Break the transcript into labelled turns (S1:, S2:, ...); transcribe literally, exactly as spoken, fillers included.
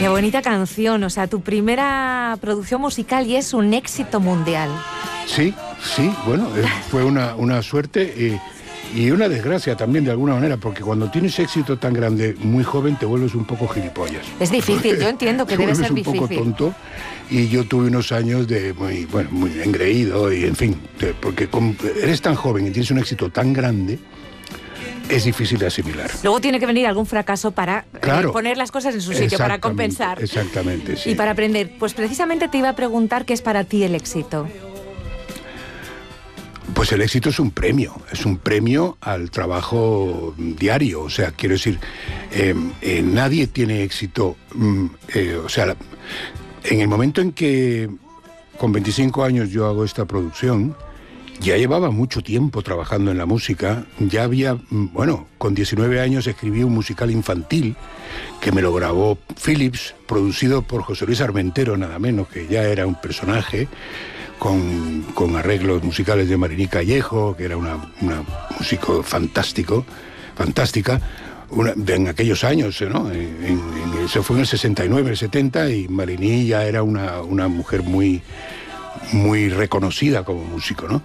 S1: Qué bonita canción, o sea, tu primera producción musical y es un éxito mundial.
S2: Sí, sí, bueno, eh, fue una, una suerte y, y una desgracia también de alguna manera, porque cuando tienes éxito tan grande, muy joven, te vuelves un poco gilipollas.
S1: Es difícil, yo entiendo que debe ser
S2: un
S1: difícil.
S2: poco tonto, y yo tuve unos años de muy, bueno, muy engreído, y en fin, de, porque como eres tan joven y tienes un éxito tan grande, es difícil de asimilar.
S1: Luego tiene que venir algún fracaso para
S2: Claro,
S1: eh, poner las cosas en su sitio, para compensar.
S2: Exactamente, sí.
S1: Y para aprender. Pues precisamente te iba a preguntar qué es para ti el éxito.
S2: Pues el éxito es un premio, es un premio al trabajo diario. O sea, quiero decir, eh, eh, nadie tiene éxito. Mm, eh, o sea, la, en el momento en que con veinticinco años yo hago esta producción, ya llevaba mucho tiempo trabajando en la música, ya había, bueno, con diecinueve años escribí un musical infantil que me lo grabó Philips, producido por José Luis Armentero, nada menos, que ya era un personaje, con, con arreglos musicales de Mariní Callejo, que era una, una músico fantástico, fantástica, una, de, en aquellos años, ¿no? En, en, eso fue en el sesenta y nueve, el setenta, y Mariní ya era una, una mujer muy, muy reconocida como músico, ¿no?